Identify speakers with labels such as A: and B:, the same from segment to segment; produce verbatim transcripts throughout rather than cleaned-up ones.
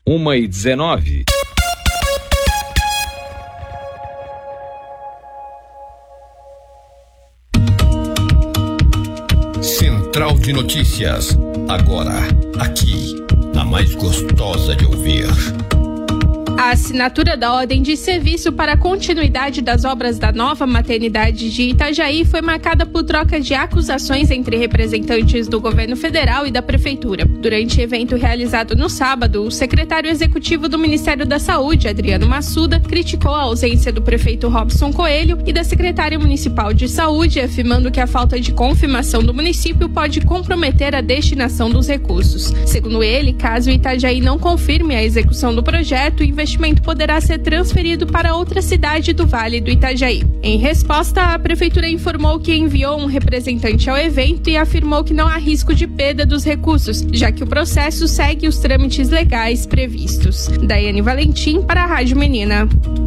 A: uma e dezenove.
B: Central de Notícias, agora, aqui, a mais gostosa de ouvir.
C: A assinatura da ordem de serviço para a continuidade das obras da nova maternidade de Itajaí foi marcada por troca de acusações entre representantes do governo federal e da prefeitura. Durante evento realizado no sábado, o secretário executivo do Ministério da Saúde, Adriano Massuda, criticou a ausência do prefeito Robson Coelho e da secretária municipal de saúde, afirmando que a falta de confirmação do município pode comprometer a destinação dos recursos. Segundo ele, caso Itajaí não confirme a execução do projeto, o investimento poderá ser transferido para outra cidade do Vale do Itajaí. Em resposta, a prefeitura informou que enviou um representante ao evento e afirmou que não há risco de perda dos recursos, já que o processo segue os trâmites legais previstos. Daiane Valentim para a Rádio Menina.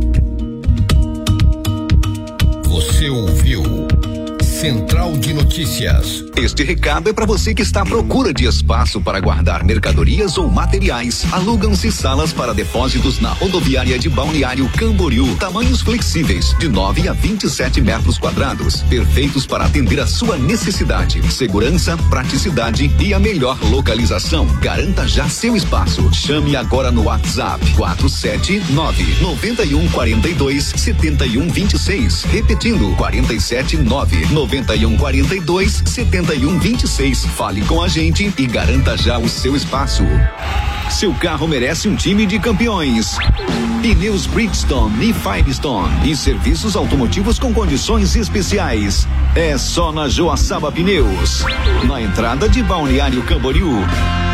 B: Você ouviu Central de Notícias.
D: Este recado é para você que está à procura de espaço para guardar mercadorias ou materiais. Alugam-se salas para depósitos na rodoviária de Balneário Camboriú. Tamanhos flexíveis, de nove a vinte e sete metros quadrados. Perfeitos para atender a sua necessidade. Segurança, praticidade e a melhor localização. Garanta já seu espaço. Chame agora no WhatsApp quatro sete nove, nove um quatro dois, sete um dois seis. Repetindo, quatro sete nove, nove um quatro dois, sete um dois seis. Fale com a gente e garanta já o seu espaço. Seu carro merece um time de campeões. Pneus Bridgestone e Firestone e serviços automotivos com condições especiais. É só na Joaçaba Pneus, na entrada de Balneário Camboriú.